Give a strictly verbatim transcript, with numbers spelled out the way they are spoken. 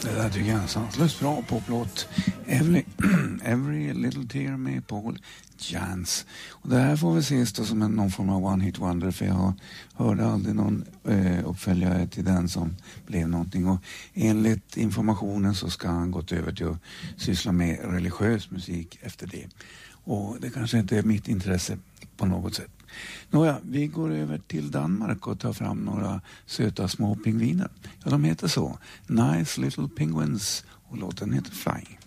det där tycker jag är en sanslöst bra poplåt. Every, Every Little Tear med Paul Jans. Och det här får vi ses då som en, någon form av one hit wonder, för jag hörde aldrig någon eh, uppföljare till den som blev någonting. Och enligt informationen så ska han gått över till att syssla med religiös musik efter det. Och det kanske inte är mitt intresse på något sätt. Nåja, vi går över till Danmark och tar fram några söta små pingviner. Ja, de heter så. Nice Little Penguins, och låten heter Fly.